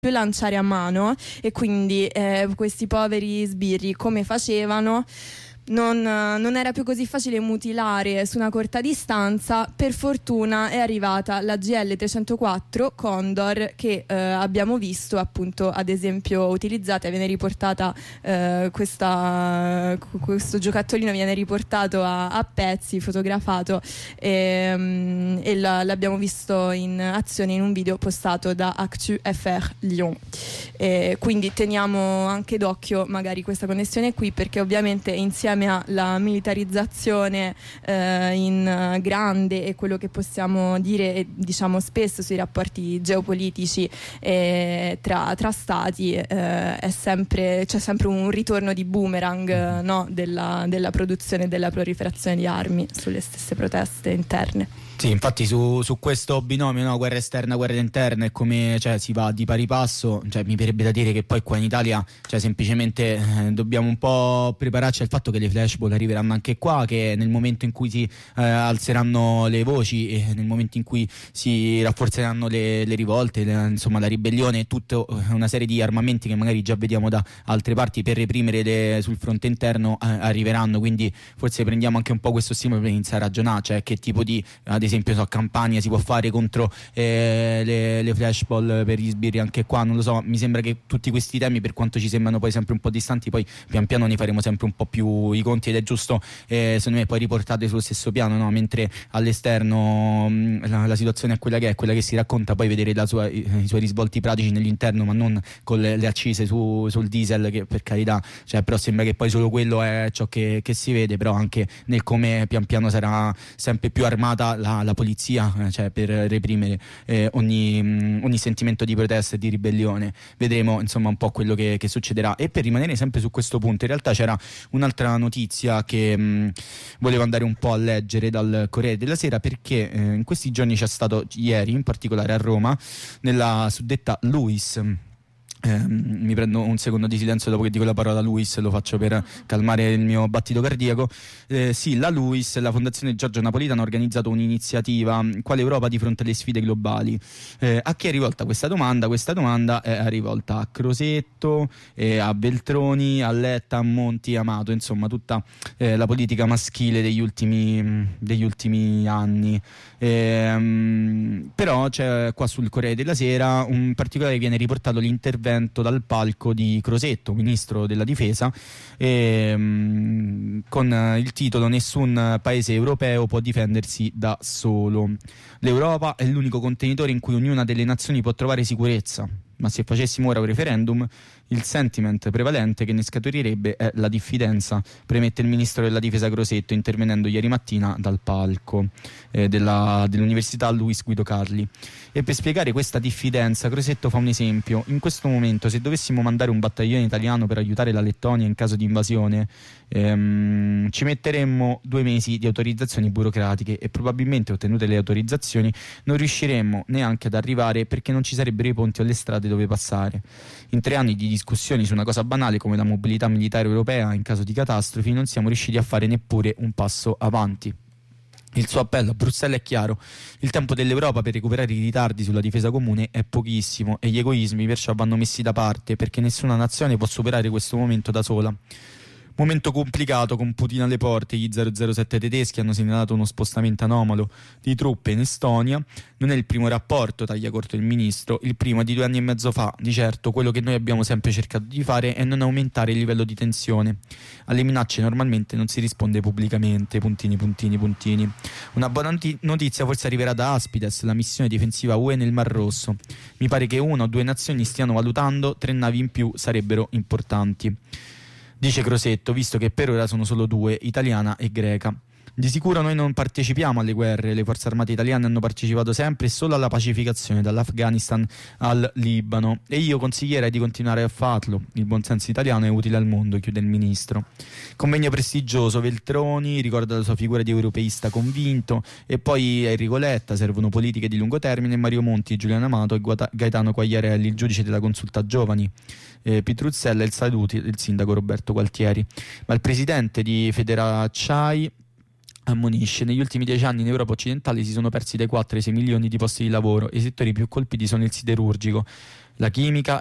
più lanciare a mano, e quindi questi poveri sbirri come facevano? Non era più così facile mutilare su una corta distanza. Per fortuna è arrivata la GL 304 Condor, che abbiamo visto appunto ad esempio utilizzata. Viene riportata questo giocattolino viene riportato a pezzi, fotografato, e l'abbiamo visto in azione in un video postato da Actu FR Lyon. Quindi teniamo anche d'occhio magari questa connessione qui, perché ovviamente insieme alla militarizzazione in grande e quello che possiamo dire e diciamo spesso sui rapporti geopolitici tra stati, c'è sempre un ritorno di boomerang, no? della produzione e della proliferazione di armi sulle stesse proteste interne. Sì, infatti su questo binomio, no, guerra esterna, guerra interna, e come si va di pari passo, mi verrebbe da dire che poi qua in Italia semplicemente dobbiamo un po' prepararci al fatto che le flashball arriveranno anche qua, che nel momento in cui si alzeranno le voci e nel momento in cui si rafforzeranno le rivolte, insomma la ribellione, tutta una serie di armamenti che magari già vediamo da altre parti per reprimere sul fronte interno arriveranno. Quindi forse prendiamo anche un po' questo stimolo per iniziare a ragionare, che tipo di, ad esempio, campagna si può fare contro le flashball per gli sbirri anche qua. Non lo so, mi sembra che tutti questi temi, per quanto ci sembrano poi sempre un po' distanti, poi pian piano ne faremo sempre un po' più i conti, ed è giusto secondo me poi riportate sullo stesso piano, no? Mentre all'esterno la situazione è quella che si racconta, poi vedere i suoi risvolti pratici nell'interno, ma non con le accise sul diesel, che per carità, però sembra che poi solo quello è ciò che si vede, però anche nel come pian piano sarà sempre più armata la polizia, per reprimere ogni sentimento di protesta e di ribellione. Vedremo insomma un po' quello che succederà. E per rimanere sempre su questo punto, in realtà c'era un'altra notizia che volevo andare un po' a leggere dal Corriere della Sera, perché in questi giorni c'è stato, ieri in particolare a Roma, nella suddetta LUISS. Mi prendo un secondo di silenzio dopo che dico la parola LUISS, lo faccio per calmare il mio battito cardiaco. Sì, la LUISS, la Fondazione Giorgio Napolitano, ha organizzato un'iniziativa, quale Europa di fronte alle sfide globali. A chi è rivolta questa domanda? Questa domanda è rivolta a Crosetto, a Veltroni, a Letta, a Monti, a Amato, insomma tutta la politica maschile degli ultimi anni. Però c'è qua sul Corriere della Sera un particolare, viene riportato l'intervento dal palco di Crosetto, ministro della difesa, con il titolo "Nessun paese europeo può difendersi da solo. L'Europa è l'unico contenitore in cui ognuna delle nazioni può trovare sicurezza, ma se facessimo ora un referendum, il sentiment prevalente che ne scaturirebbe è la diffidenza", premette il ministro della difesa Crosetto, intervenendo ieri mattina dal palco dell'Università Luis Guido Carli. E per spiegare questa diffidenza, Crosetto fa un esempio: in questo momento, se dovessimo mandare un battaglione italiano per aiutare la Lettonia in caso di invasione, ci metteremmo 2 mesi di autorizzazioni burocratiche, e probabilmente, ottenute le autorizzazioni, non riusciremmo neanche ad arrivare, perché non ci sarebbero i ponti o le strade dove passare. In 3 anni di discussioni su una cosa banale come la mobilità militare europea in caso di catastrofi, non siamo riusciti a fare neppure un passo avanti. Il suo appello a Bruxelles è chiaro: il tempo dell'Europa per recuperare i ritardi sulla difesa comune è pochissimo, e gli egoismi perciò vanno messi da parte, perché nessuna nazione può superare questo momento da sola. Momento complicato, con Putin alle porte. Gli 007 tedeschi hanno segnalato uno spostamento anomalo di truppe in Estonia. Non è il primo rapporto, taglia corto il ministro, il primo è di 2 anni e mezzo fa. Di certo, quello che noi abbiamo sempre cercato di fare è non aumentare il livello di tensione. Alle minacce normalmente non si risponde pubblicamente, puntini puntini puntini. Una buona notizia forse arriverà da Aspides, la missione difensiva UE nel Mar Rosso. Mi pare che 1 o 2 nazioni stiano valutando, 3 navi in più sarebbero importanti, dice Crosetto, visto che per ora sono solo 2, italiana e greca. Di sicuro noi non partecipiamo alle guerre, le forze armate italiane hanno partecipato sempre e solo alla pacificazione, dall'Afghanistan al Libano, e io consiglierei di continuare a farlo. Il buonsenso italiano è utile al mondo, chiude il ministro. Convegno prestigioso, Veltroni ricorda la sua figura di europeista convinto, e poi Enrico Letta: servono politiche di lungo termine, Mario Monti, Giuliano Amato e Gaetano Quagliarelli, il giudice della consulta giovani, Pitruzzella e il saluti del sindaco Roberto Gualtieri. Ma il presidente di Federacciai ammonisce: negli ultimi 10 anni in Europa occidentale si sono persi dai 4 ai 6 milioni di posti di lavoro, e i settori più colpiti sono il siderurgico, la chimica